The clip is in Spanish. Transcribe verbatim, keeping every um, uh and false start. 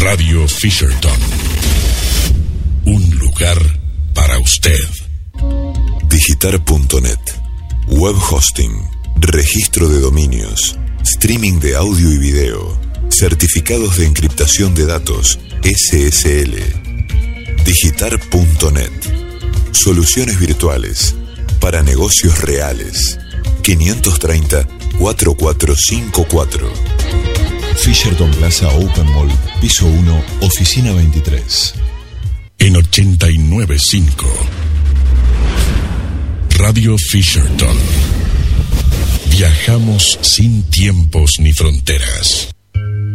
Radio Fisherton. Un lugar para usted. Digitar punto net. Web hosting. Registro de dominios. Streaming de audio y video. Certificados de encriptación de datos. S S L. Digitar punto net. Soluciones virtuales para negocios reales. quinientos treinta, cuarenta y cuatro cincuenta y cuatro. Fisherton Plaza Open Mall, piso uno, oficina veintitrés. En ochenta y nueve punto cinco. Radio Fisherton. Viajamos sin tiempos ni fronteras.